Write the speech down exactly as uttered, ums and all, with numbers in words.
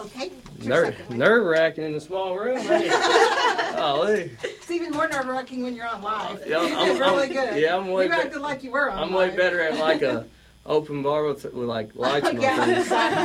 Okay. Ner- nerve wracking in a small room. Hey. Golly. It's even more nerve wracking when you're on live. Yeah, I'm, It's really I'm, good. Yeah, I'm way. You Be- acted like you were on I'm live. way better at like a open bar with, with like lights in my Yeah, face. exactly.